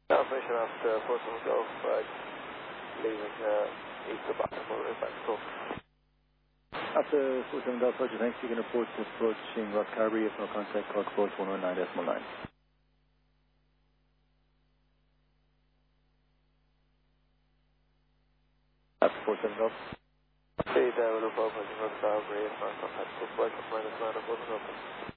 Operation after Portsmouth Golf, leaving east of Baltimore, back to Cork. After 47 Golf Roger, thanks. You can report to approaching Ross Carberry if no contact, Cork Approach 119.9. After 47 Golf. Speed, we'll look over to Ross Carberry if no contact, Cork Approach -9 of Portsmouth.